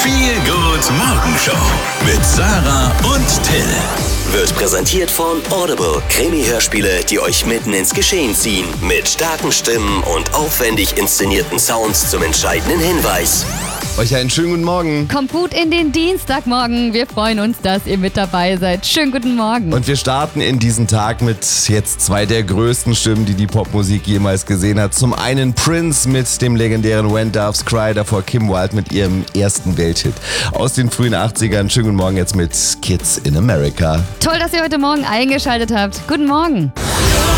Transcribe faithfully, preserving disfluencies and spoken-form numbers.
Feelgood Morgenshow mit Sarah und Till. Wird präsentiert von Audible. Krimi-Hörspiele, die euch mitten ins Geschehen ziehen. Mit starken Stimmen und aufwendig inszenierten Sounds zum entscheidenden Hinweis. Euch einen schönen guten Morgen. Kommt gut in den Dienstagmorgen. Wir freuen uns, dass ihr mit dabei seid. Schönen guten Morgen. Und wir starten in diesen Tag mit jetzt zwei der größten Stimmen, die die Popmusik jemals gesehen hat. Zum einen Prince mit dem legendären When Doves Cry, davor Kim Wilde mit ihrem ersten Welthit aus den frühen achtzigern. Schönen guten Morgen jetzt mit Kids in America. Toll, dass ihr heute Morgen eingeschaltet habt. Guten Morgen.